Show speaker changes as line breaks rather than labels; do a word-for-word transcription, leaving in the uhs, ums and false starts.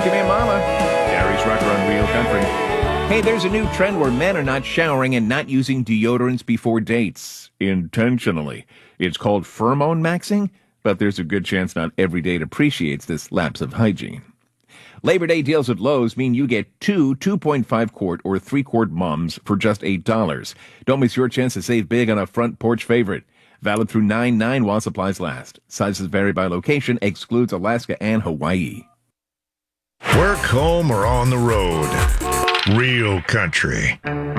Give me a mama. Darius Rucker on Real Country. Hey, there's a new trend where men are not showering and not using deodorants before dates. Intentionally. It's called pheromone maxing, but there's a good chance not every date appreciates this lapse of hygiene. Labor Day deals at Lowe's mean you get two two point five quart or three quart mums for just eight dollars. Don't miss your chance to save big on a front porch favorite. Valid through nine nine while supplies last. Sizes vary by location, excludes Alaska and Hawaii.
Work, home, or on the road. Real Country.